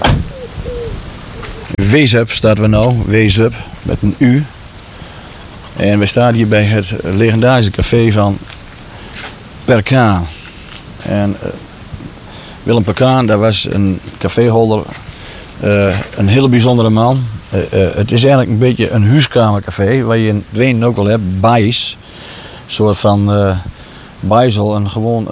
Wezep staat we nou, Wezep met een U. En we staan hier bij het legendarische café van Perkaan. En Willem Perkaan, dat was een caféholder, een hele bijzondere man. Het is eigenlijk een beetje een huiskamercafé, waar je in Wenen ook wel hebt, Bijs. Een soort van bijzel,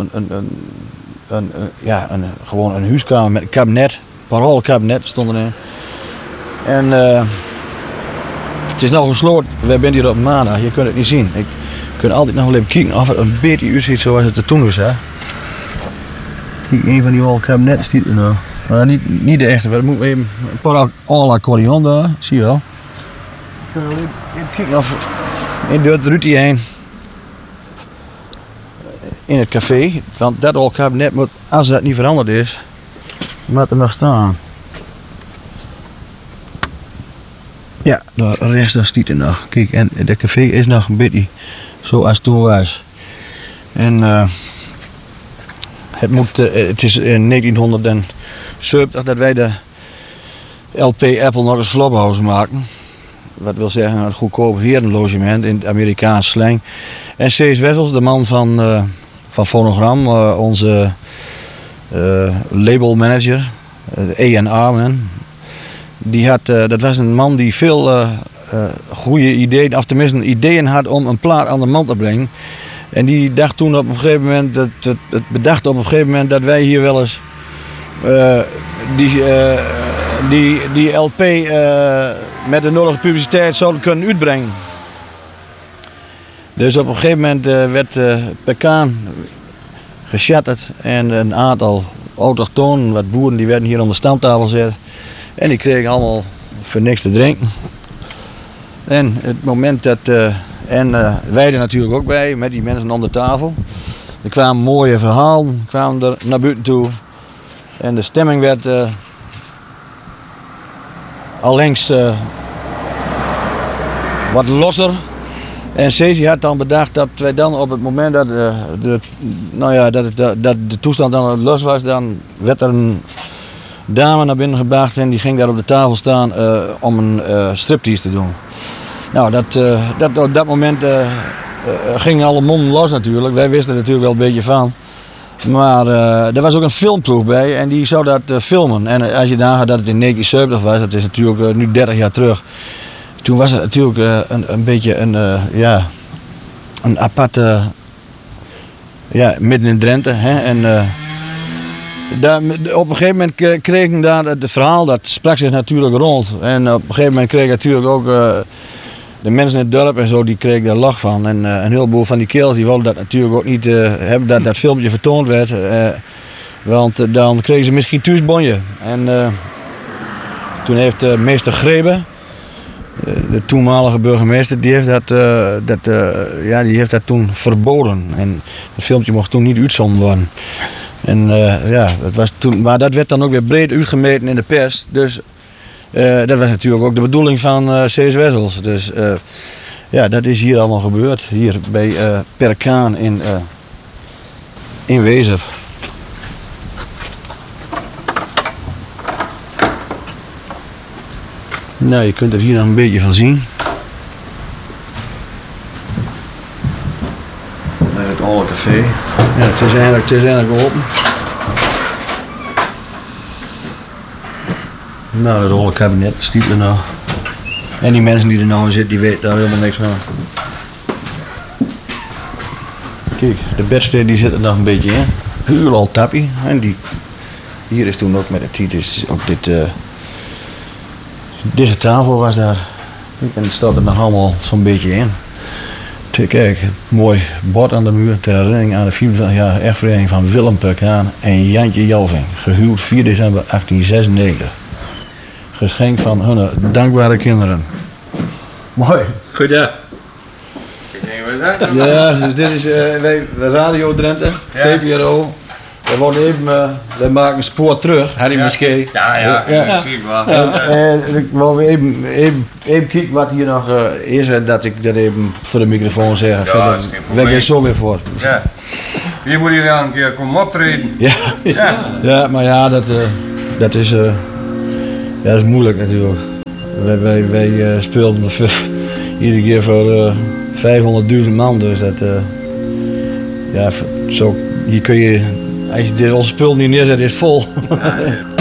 gewoon een huiskamer met een kabinet, paroolkabinet stond erin. En het is nog gesloten. Wij zijn hier op maandag, je kunt het niet zien. Je kunt altijd nog wel even kijken of het een beetje uitziet zoals het er toen was. Hè? Kijk, een van die oude kabinetten stiet er nou. Maar niet de echte, we moeten even een paar accordeon daar, zie je wel. Je kunt even kijken of in de ruut heen in het café. Want dat oude kabinet moet, als dat niet veranderd is, moet er nog staan. Ja, de rest daar stiet er nog. Kijk, en het café is nog een beetje zoals het toen was. En het is in 1970 dat wij de LP Apple nog eens Flophouse maakten. Wat wil zeggen een goedkoop herenlogement in het Amerikaans slang. En Cees Wessels, de man van Phonogram, onze labelmanager, A&R man. Dat was een man die veel goede ideeën, of tenminste ideeën had om een plaat aan de man te brengen. En die dacht toen op een gegeven moment, bedacht op een gegeven moment dat wij hier wel eens die LP met de nodige publiciteit zouden kunnen uitbrengen. Dus op een gegeven moment werd Perkaan geshatterd en een aantal autochtonen, wat boeren, die werden hier aan de stamtafel gezet. En die kregen allemaal voor niks te drinken. En het moment dat, wij er natuurlijk ook bij, met die mensen om de tafel. Er kwamen mooie verhalen, kwamen er naar buiten toe. En de stemming werd allengs wat losser. En Cesi had dan bedacht dat wij dan op het moment dat de toestand dan los was, dan werd er een dame naar binnen gebracht en die ging daar op de tafel staan om een striptease te doen. Nou, op dat moment gingen alle monden los natuurlijk. Wij wisten er natuurlijk wel een beetje van. Maar er was ook een filmploeg bij en die zou dat filmen. En als je nagaat dat het in 1970 was, dat is natuurlijk nu 30 jaar terug. Toen was het natuurlijk een beetje een aparte, midden in Drenthe. Hè? En op een gegeven moment kregen daar het verhaal, dat sprak zich natuurlijk rond. En op een gegeven moment kregen natuurlijk ook de mensen in het dorp en zo, die kregen daar lach van. En een heleboel van die kerels die wilden dat natuurlijk ook niet hebben, dat filmpje vertoond werd. Want dan kregen ze misschien thuisbonje. En toen heeft meester Grebe, de toenmalige burgemeester, die heeft dat toen verboden. En het filmpje mocht toen niet uitzonden worden. En dat was toen, maar dat werd dan ook weer breed uitgemeten in de pers. Dus dat was natuurlijk ook de bedoeling van Cees Wessels. Dus dat is hier allemaal gebeurd. Hier bij Perkaan in Wezep. Nou, je kunt er hier nog een beetje van zien. Het oude café. Ja, het is eigenlijk open. Nou, het oude kabinet stiet er nou. En die mensen die er nou in zitten, die weten daar helemaal niks van. Kijk, de bedsteden die zitten er nog een beetje in. Heel al tappie. En hier is toen ook met de titel ook deze tafel was daar. En die staat er nog allemaal zo'n beetje in. Kijk, mooi bord aan de muur ter herinnering aan de 24 jaar echtvereniging van Willem Perkaan en Jantje Jalving. Gehuwd 4 december 1896. Geschenk van hun dankbare kinderen. Mooi. Goed ja. Ja, dus dit is Radio Drenthe, VPRO. We maken een spoor terug. Harry Muskee. Ja, zie ik wel. En ik wil even kijken wat hier nog is en dat ik dat even voor de microfoon zeg. Ja, dat is geen probleem. Wij gaan zo weer voor. Ja. Hier moet je dan een keer komen optreden. Ja, maar ja, dat is Ja, dat is moeilijk natuurlijk. Wij speelden iedere keer voor 500.000 man, dus dat... ja, zo, hier kun je... Als je onze spul niet neerzet, is het vol.